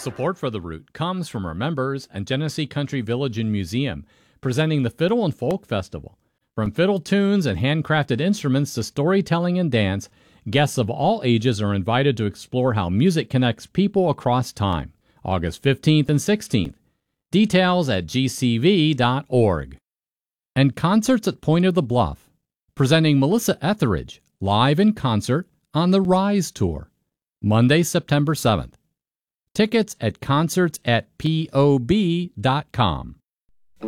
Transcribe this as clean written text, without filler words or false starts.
Support for The Root comes from our members and Genesee Country Village and Museum, presenting the Fiddle and Folk Festival. From fiddle tunes and handcrafted instruments to storytelling and dance, guests of all ages are invited to explore how music connects people across time. August 15th and 16th. Details at gcv.org. And Concerts at Point of the Bluff, presenting Melissa Etheridge live in concert on the Rise Tour, Monday, September 7th. Tickets at concertsatpob.com.